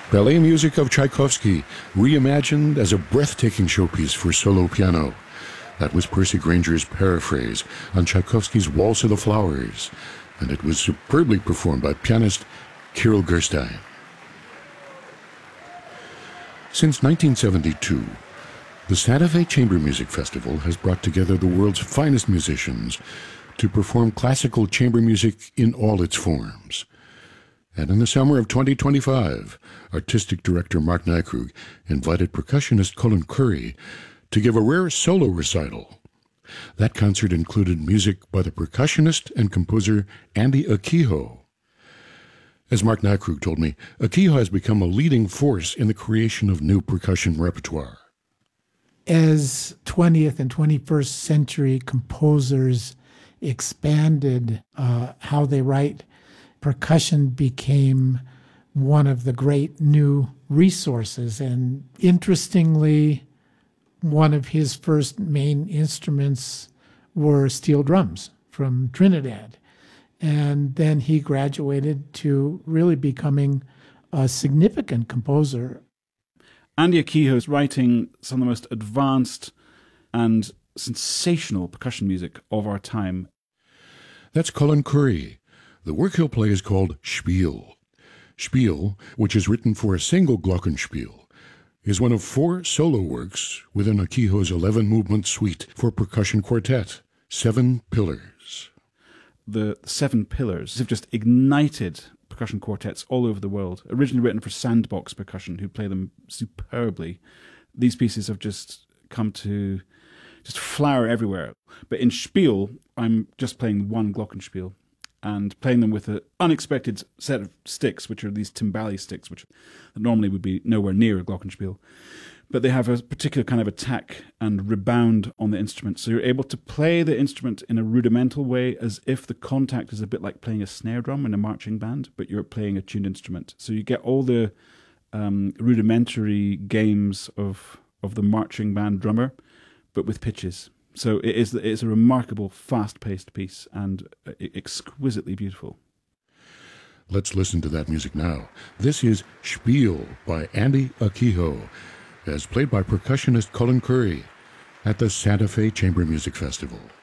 Ballet music of Tchaikovsky, reimagined as a breathtaking showpiece for solo piano. That was Percy Granger's paraphrase on Tchaikovsky's Waltz of the Flowers, and it was superbly performed by pianist Kirill Gerstein. Since 1972, the Santa Fe Chamber Music Festival has brought together the world's finest musicians to perform classical chamber music in all its forms. And in the summer of 2025, artistic director Mark Nykrug invited percussionist Colin Currie to give a rare solo recital. That concert included music by the percussionist and composer Andy Akiho. As Mark Nykrug told me, Akiho has become a leading force in the creation of new percussion repertoire. As 20th and 21st century composers expanded how they write, percussion became one of the great new resources. And interestingly, one of his first main instruments were steel drums from Trinidad. And then he graduated to really becoming a significant composer. Andy Akiho is writing some of the most advanced and sensational percussion music of our time. That's Colin Currie. The work he'll play is called Spiel. Spiel, which is written for a single glockenspiel, is one of 4 solo works within Akiho's 11-movement suite for percussion quartet, 7 Pillars. The 7 Pillars have just ignited percussion quartets all over the world. Originally written for Sandbox Percussion, who play them superbly. These pieces have just come to just flower everywhere. But in Spiel, I'm just playing one glockenspiel and playing them with an unexpected set of sticks, which are these timbali sticks, which normally would be nowhere near a glockenspiel. But they have a particular kind of attack and rebound on the instrument. So you're able to play the instrument in a rudimental way, as if the contact is a bit like playing a snare drum in a marching band, but you're playing a tuned instrument. So you get all the rudimentary games of the marching band drummer, but with pitches. So it's a remarkable, fast-paced piece and exquisitely beautiful. Let's listen to that music now. This is Spiel by Andy Akiho, as played by percussionist Colin Currie at the Santa Fe Chamber Music Festival.